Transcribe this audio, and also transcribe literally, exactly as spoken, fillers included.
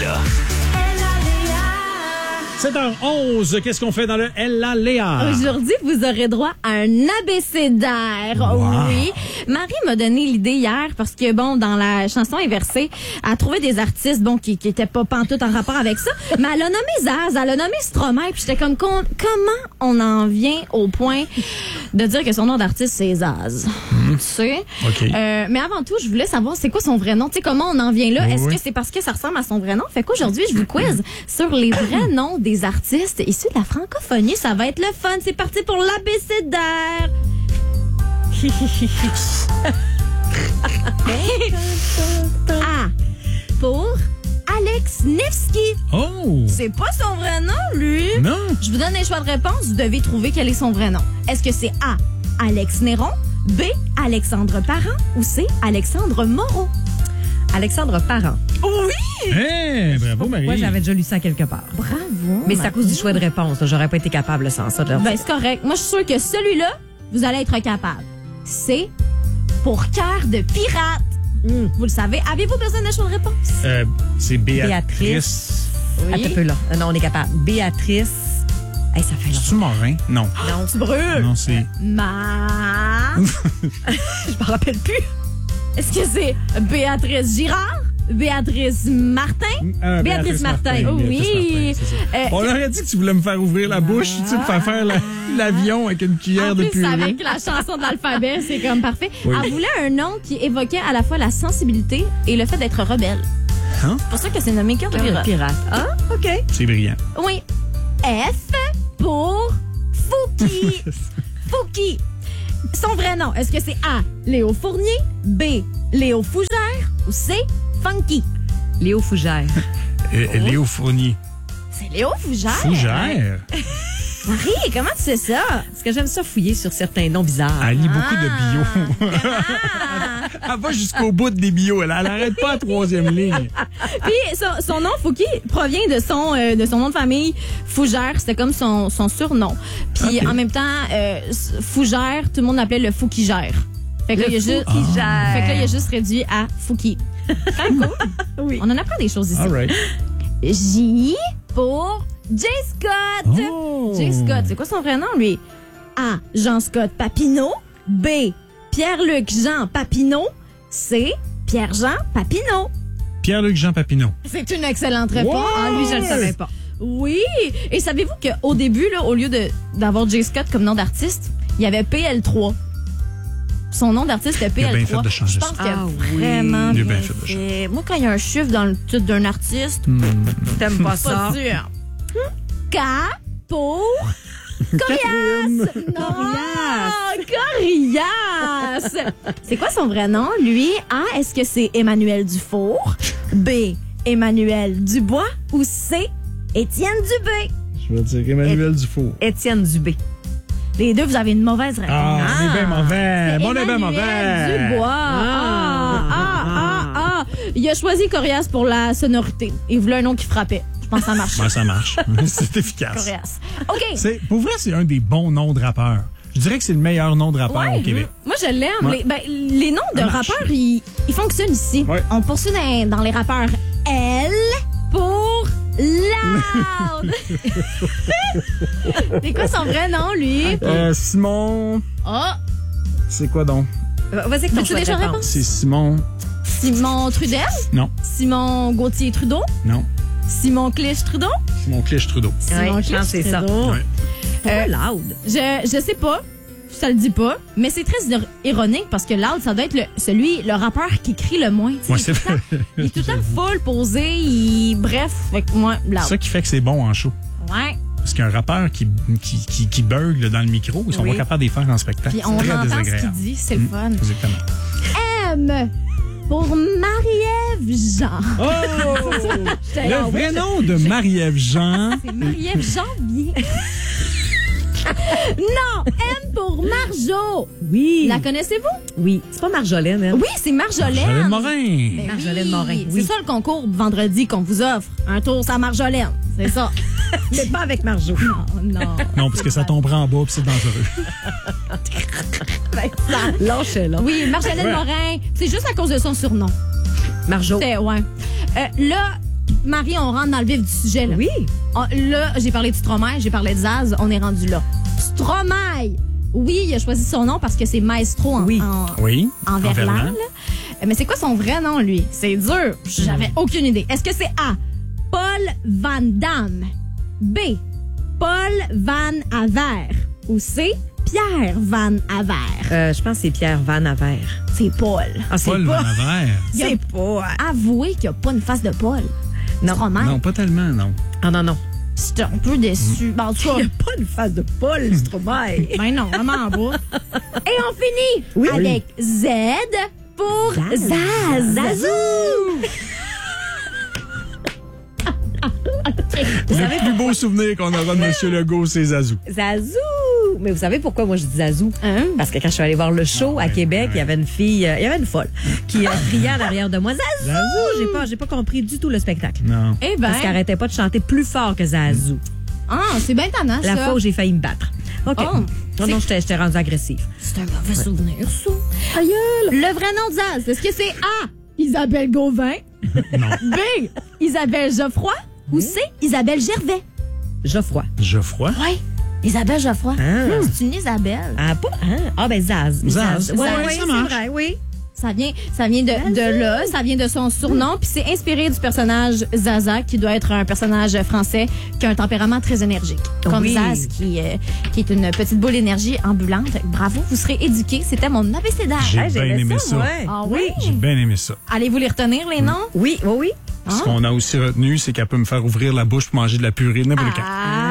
Léa. sept heures onze, qu'est-ce qu'on fait dans le Ella Léa? Aujourd'hui, vous aurez droit à un abécédaire. Wow. Oui. Marie m'a donné l'idée hier parce que, bon, dans la chanson inversée, elle a trouvé des artistes, bon, qui, qui étaient pas pantoute en rapport avec ça, mais elle a nommé Zaz, elle a nommé Stromae, puis j'étais comme, con, comment on en vient au point de dire que son nom d'artiste, c'est Zaz? Mmh. Tu sais? OK. Euh, mais avant tout, je voulais savoir c'est quoi son vrai nom. Tu sais, comment on en vient là? Oui, Est-ce oui. que c'est parce que ça ressemble à son vrai nom? Fait qu'aujourd'hui, je vous quiz sur les vrais noms des artistes issus de la francophonie. Ça va être le fun. C'est parti pour l'abécédaire. A pour Alex Nevsky. Oh! C'est pas son vrai nom, lui. Non. Je vous donne les choix de réponse. Vous devez trouver quel est son vrai nom. Est-ce que c'est A, Alex Néron, B, Alexandre Parent ou C, Alexandre Moreau? Alexandre Parent. Oui! Eh, bravo, Marie. Moi, j'avais déjà lu ça quelque part. Bravo. Mais c'est à cause du choix de réponse. là. J'aurais pas été capable sans ça. De leur Ben, dire. c'est correct. Moi, je suis sûre que celui-là, vous allez être capable. C'est pour cœur de pirate. Mm. Vous le savez. Avez-vous besoin de choix de réponse? Euh, c'est Béatrice. Béatrice. Oui. Attends un peu là. Euh, Non, on est capable. Béatrice. Hey, ça fait C'est-tu longtemps. Morin? Non. Non, Tu brûles. Non, c'est... Ma... je me rappelle plus. Est-ce que c'est Béatrice Girard? Béatrice Martin? Euh, Béatrice Martin. Béatrice Oui. Martin, c'est ça. Euh, On aurait dit que tu voulais me faire ouvrir la bouche, tu sais, de faire faire la- l'avion avec une cuillère En de plus, purée. avec la chanson de l'alphabet, c'est comme parfait. Oui. Elle voulait un nom qui évoquait à la fois la sensibilité et le fait d'être rebelle. Hein? C'est pour ça que c'est nommé cœur de pirate. Pirate. Ah, OK. C'est brillant. Oui. F pour Fouki. Fouki. Son vrai nom, est-ce que c'est A, Léo Fournier, B, Léo Fougère ou C, Funky? Léo Fougère. Euh, Léo Fournier. C'est Léo Fougère. Fougère. Marie, comment tu sais ça? Parce que j'aime ça fouiller sur certains noms bizarres. Elle lit beaucoup de bio. Ah. Elle va jusqu'au bout des bio. Elle n'arrête pas à troisième ligne. Puis son, son nom Fouki provient de son euh, de son nom de famille Fougère, c'était comme son, son surnom. Puis Ok. en même temps euh, Fougère, tout le monde l'appelait le Foukigère. Fait que là, il a juste Foukigère. Fait que là, il a juste réduit à Fouki. Très cool. Oui. On en apprend des choses ici. All right. J pour Jay Scott. Oh. Jay Scott, c'est quoi son vrai nom, lui? A, Jean-Scott Papineau. B, Pierre-Luc Jean Papineau. C, Pierre-Jean Papineau. Pierre-Luc Jean Papineau. C'est une excellente réponse. Wow! Ah, lui, je le savais pas. Oui. Et savez-vous qu'au début, là, au lieu de, d'avoir Jay Scott comme nom d'artiste, il y avait P L trois. Son nom d'artiste était P L trois. Il a bien fait de changer Je pense ça. qu'il a Ah oui. vraiment Il a bien, bien fait de fait. Moi, quand il y a un chiffre dans le titre d'un artiste, T'aimes pas pas ça? dur. K pour Corias. Non, Corias. C'est quoi son vrai nom, lui? A, est-ce que c'est Emmanuel Dufour? B, Emmanuel Dubois? Ou C, Étienne Dubé? Je vais dire Emmanuel Dufour. Étienne Dubé. Les deux, vous avez une mauvaise réponse. Ah, on est bien mauvais. Bon, on est bien Emmanuel mauvais. Dubois. Ah, ah, ah, ah. Il a choisi Corias pour la sonorité. Il voulait un nom qui frappait. Je pense que ça marche. Ouais, ça marche. C'est efficace. Corias. OK. C'est, pour vrai, c'est un des bons noms de rappeurs. Je dirais que c'est le meilleur nom de rappeur Ouais, au Québec. Moi, je l'aime. Ouais. Les, ben, les noms de Ça marche. rappeurs, ils, ils fonctionnent ici. Ouais. On poursuit dans, dans les rappeurs. L pour Loud. C'est quoi son vrai nom, lui? Euh, Simon... Oh, C'est quoi donc? Vas-y avec ton Veux-tu choix des de choix de réponse. réponse? C'est Simon... Simon Trudel? Non, Simon Gauthier-Trudeau? non. Simon Clich-Trudeau? Simon Clich-Trudeau. Simon Ouais, je pense que c'est ça. Clich-Trudeau. Ouais. Pourquoi Euh, Loud? Je, je sais pas. Ça le dit pas. Mais c'est très ir- ironique parce que Loud, ça doit être le, celui, le rappeur qui crie le moins. Tu sais, Ouais, il, est c'est tout le temps, il est tout le temps full posé. Il, bref, fait que moi, Loud. C'est ça qui fait que c'est bon en show. Ouais. Parce qu'un rappeur qui, qui, qui, qui bug là, dans le micro, ils sont Oui. pas capables de les faire en spectacle. Puis on C'est très entend ce qu'il désagréable. dit. C'est le fun. Exactement. M pour Marie-Ève Jean. Oh! J'étais là, Le oui, vrai je- nom de Marie-Ève Jean. C'est Marie-Ève Janvier. Non, M pour Marjo. Oui. La connaissez-vous? Oui. C'est pas Marjolaine, hein? Oui, c'est Marjolaine. Marjolaine Morin. Ben Marjolaine oui, Morin, C'est oui. ça le concours vendredi qu'on vous offre. Un tour sur Marjolaine. C'est ça. Mais pas avec Marjo. Oh non. Non, parce que ça tombera en bas puis c'est dangereux. Lâche là. Oui, Marjolaine Ouais. Morin. C'est juste à cause de son surnom. Marjo. C'était, ouais. Euh, là, Marie, on rentre dans le vif du sujet. Là, Oui. On- là j'ai parlé de Stromae, j'ai parlé de Zaz, on est rendu là. Stromae! Oui, il a choisi son nom parce que c'est maestro en, Oui. en, Oui. en verlan. verlan. là. Mais c'est quoi son vrai nom, lui? C'est dur. J'avais aucune idée. Est-ce que c'est A, Paul Van Damme, B, Paul Van Aver ou C, Pierre Van Aver? Euh, je pense que c'est Pierre Van Aver. C'est Paul. Ah, c'est Paul pas. Van Aver. C'est pas. Avouez qu'il n'y a pas une face de Paul. Non. Stromae. Non, pas tellement, non. Ah non, non. J'étais un peu déçue. Ben, en tout cas, Il n'y a pas une face de Paul Stromae. ben non, vraiment pas. Et on finit Oui. avec Z pour Zaz. Zaz. Zazou. Le plus beau souvenir qu'on aura de M. Legault, c'est Zazou. Zazou. Mais vous savez pourquoi moi je dis Zazou? Hein? Parce que quand je suis allée voir le show à Québec, il y avait une fille, euh, il y avait une folle qui euh, criait en arrière de moi Zazou. Zazou. J'ai pas, j'ai pas compris du tout le spectacle. Non. Eh ben, Parce qu'elle arrêtait pas de chanter plus fort que Zazou. ah, c'est bien tannant, La ça. fois où j'ai failli me battre. OK. Oh, non, c'est- non, j'étais j'étais rendue agressive. C'est un mauvais souvenir, ça. Le vrai nom de Zaz, est-ce que c'est A, Isabelle Gauvin, Non. B, Isabelle Geoffroy ou C, Isabelle Gervais? Geoffroy. Geoffroy. Oui, Isabelle Geoffroy. Ah. Hum, c'est une Isabelle. Ah, pas, hein? Ah, ben Zaz. Zaz. Ouais, Ouais, ouais, ça c'est marche. vrai, oui. Ça vient, ça vient de, de là, ça vient de son surnom, puis c'est inspiré du personnage Zaza, qui doit être un personnage français qui a un tempérament très énergique. Comme Oui. Zaz, qui, euh, qui est une petite boule d'énergie ambulante. Bravo, vous serez éduqués. C'était mon abécédaire. J'ai Ah, bien j'aimais aimé ça. ouais. Ah oui? J'ai bien aimé ça. Allez-vous les retenir, les noms? Oui, oui, oui. Ce qu'on a aussi retenu, c'est qu'elle peut me faire ouvrir la bouche pour manger de la purée n'importe quand. Ah.